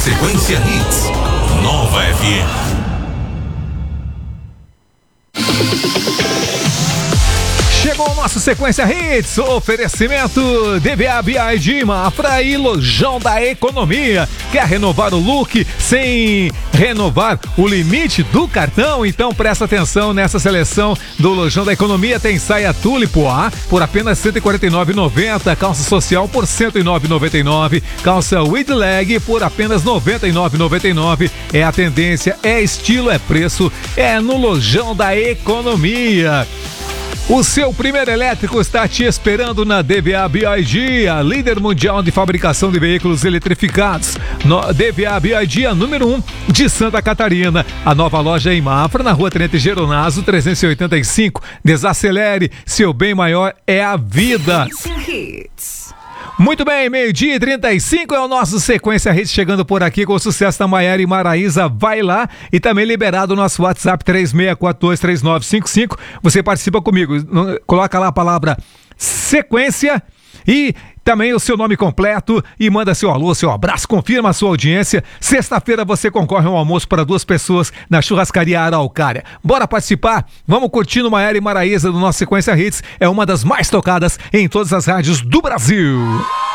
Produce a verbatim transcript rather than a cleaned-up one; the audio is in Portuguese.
Sequência Hits, Nova F M. Chegou o nosso Sequência Hits, oferecimento D B A B I D, Mafra e Lojão da Economia. Quer renovar o look sem renovar o limite do cartão? Então presta atenção nessa seleção do Lojão da Economia. Tem saia tule Poá por apenas cento e quarenta e nove reais e noventa centavos, calça social por cento e nove reais e noventa e nove centavos, calça with leg por apenas noventa e nove reais e noventa e nove centavos. É a tendência, é estilo, é preço, é no Lojão da Economia. O seu primeiro elétrico está te esperando na D B A B I D, a líder mundial de fabricação de veículos eletrificados. No D B A B I D, a número um de Santa Catarina. A nova loja em Mafra, na rua Tenente Geronaso, trezentos e oitenta e cinco. Desacelere, seu bem maior é a vida. Muito bem, meio-dia e trinta e cinco é o nosso Sequência Hits chegando por aqui com o sucesso da Maiara e Maraísa. Vai lá, e também liberado o nosso WhatsApp três seis quatro dois três nove cinco cinco. Você participa comigo, coloca lá a palavra sequência e também o seu nome completo e manda seu alô, seu abraço, confirma a sua audiência. Sexta-feira você concorre a um almoço para duas pessoas na churrascaria Araucária. Bora participar? Vamos curtindo Maiara e Maraísa do nosso Sequência Hits. É uma das mais tocadas em todas as rádios do Brasil.